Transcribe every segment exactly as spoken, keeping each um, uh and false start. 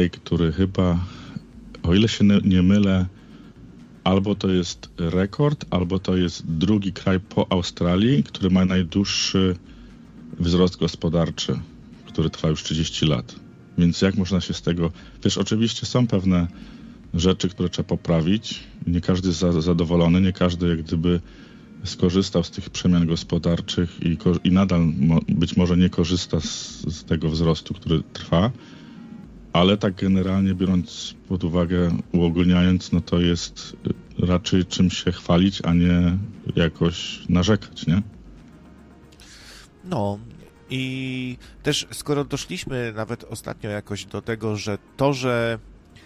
kraj, który chyba, o ile się nie mylę, albo to jest rekord, albo to jest drugi kraj po Australii, który ma najdłuższy wzrost gospodarczy, który trwa już trzydzieści lat. Więc jak można się z tego... Wiesz, oczywiście są pewne rzeczy, które trzeba poprawić. Nie każdy jest za, zadowolony, nie każdy jak gdyby skorzystał z tych przemian gospodarczych i, i nadal mo, być może nie korzysta z, z tego wzrostu, który trwa, ale tak generalnie biorąc pod uwagę, uogólniając, no to jest raczej czym się chwalić, a nie jakoś narzekać, nie? No i też skoro doszliśmy nawet ostatnio jakoś do tego, że to, że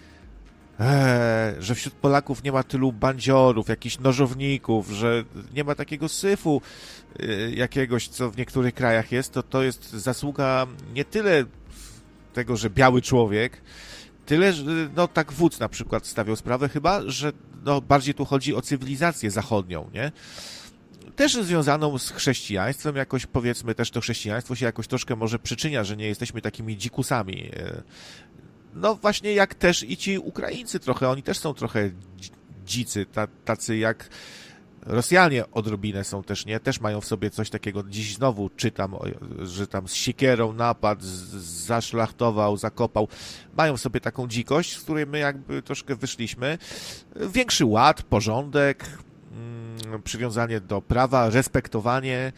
Eee, że wśród Polaków nie ma tylu bandziorów, jakichś nożowników, że nie ma takiego syfu y, jakiegoś, co w niektórych krajach jest, to to jest zasługa nie tyle tego, że biały człowiek, tyle, że no tak wódz na przykład stawiał sprawę chyba, że no bardziej tu chodzi o cywilizację zachodnią, nie? Też związaną z chrześcijaństwem, jakoś powiedzmy też to chrześcijaństwo się jakoś troszkę może przyczynia, że nie jesteśmy takimi dzikusami. No właśnie jak też i ci Ukraińcy trochę, oni też są trochę dzicy, tacy jak Rosjanie odrobinę są też, nie? Też mają w sobie coś takiego. Dziś znowu czytam, że tam z siekierą napadł, zaszlachtował, zakopał. Mają w sobie taką dzikość, z której my jakby troszkę wyszliśmy. Większy ład, porządek, przywiązanie do prawa, respektowanie.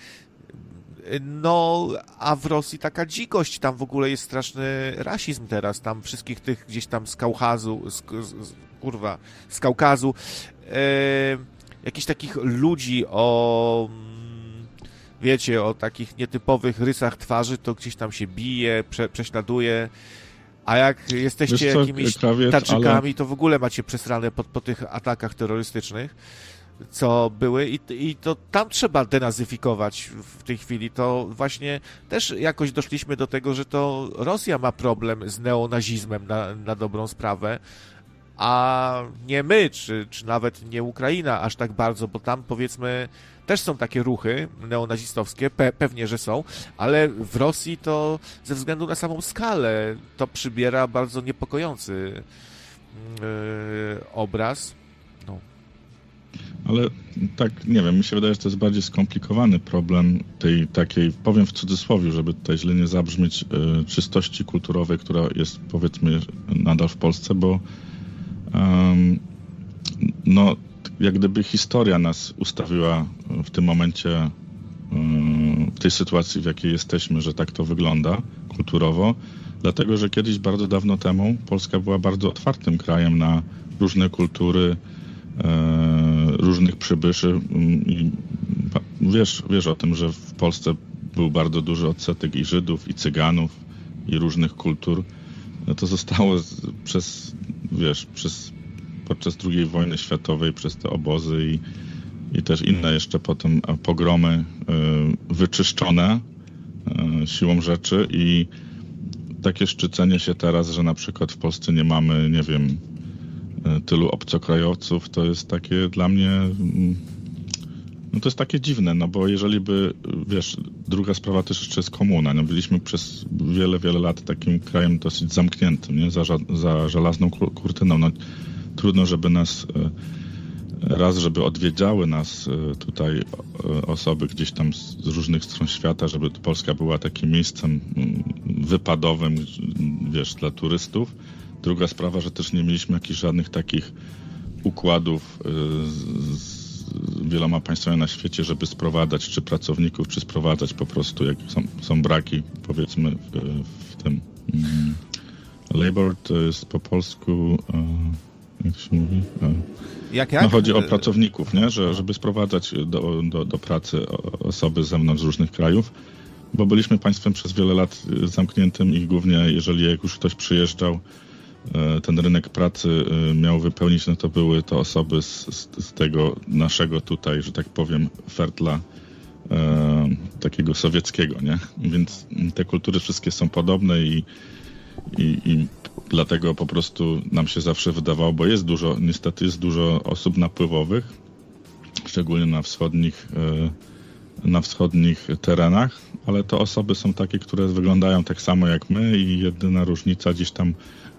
No, a w Rosji taka dzikość, tam w ogóle jest straszny rasizm teraz, tam wszystkich tych gdzieś tam z Kaukazu, z, z, kurwa, z Kaukazu, e, jakichś takich ludzi o, wiecie, o takich nietypowych rysach twarzy, to gdzieś tam się bije, prze, prześladuje, a jak jesteście co, jakimiś krawiec, taczykami, ale... to w ogóle macie przesrane po, po tych atakach terrorystycznych, co były i, i to tam trzeba denazyfikować w tej chwili. To właśnie też jakoś doszliśmy do tego, że to Rosja ma problem z neonazizmem na, na dobrą sprawę, a nie my, czy, czy nawet nie Ukraina aż tak bardzo, bo tam powiedzmy też są takie ruchy neonazistowskie, pe, pewnie, że są, ale w Rosji to ze względu na samą skalę to przybiera bardzo niepokojący yy, obraz. No. Ale tak, nie wiem, mi się wydaje, że to jest bardziej skomplikowany problem tej takiej, powiem w cudzysłowie, żeby tutaj źle nie zabrzmieć, y, czystości kulturowej, która jest powiedzmy nadal w Polsce, bo um, no, jak gdyby historia nas ustawiła w tym momencie, y, w tej sytuacji, w jakiej jesteśmy, że tak to wygląda kulturowo, dlatego, że kiedyś bardzo dawno temu Polska była bardzo otwartym krajem na różne kultury, różnych przybyszy i wiesz, wiesz o tym, że w Polsce był bardzo duży odsetek i Żydów, i Cyganów, i różnych kultur. No to zostało przez, wiesz, przez podczas drugiej wojny światowej, przez te obozy i, i też inne jeszcze potem pogromy wyczyszczone siłą rzeczy i takie szczycenie się teraz, że na przykład w Polsce nie mamy, nie wiem, tylu obcokrajowców, to jest takie dla mnie, no to jest takie dziwne, no bo jeżeli by, wiesz, druga sprawa też jeszcze jest komuna, no byliśmy przez wiele, wiele lat takim krajem dosyć zamkniętym, nie, za, za żelazną kurtyną, no trudno, żeby nas, raz, żeby odwiedzały nas tutaj osoby gdzieś tam z różnych stron świata, żeby Polska była takim miejscem wypadowym, wiesz, dla turystów. Druga sprawa, że też nie mieliśmy jakichś żadnych takich układów z, z wieloma państwami na świecie, żeby sprowadzać czy pracowników, czy sprowadzać po prostu, jak są, są braki, powiedzmy, w, w tym. Mm, labor to jest po polsku, jak się mówi? Jak, jak? No chodzi o pracowników, nie? Że, żeby sprowadzać do, do, do pracy osoby z zewnątrz z różnych krajów, bo byliśmy państwem przez wiele lat zamkniętym i głównie jeżeli jak już ktoś przyjeżdżał, ten rynek pracy miał wypełnić, no to były to osoby z, z, z tego naszego tutaj, że tak powiem, fertla e, takiego sowieckiego, nie? Więc te kultury wszystkie są podobne i, i, i dlatego po prostu nam się zawsze wydawało, bo jest dużo, niestety jest dużo osób napływowych, szczególnie na wschodnich, e, na wschodnich terenach, ale to osoby są takie, które wyglądają tak samo jak my i jedyna różnica gdzieś tam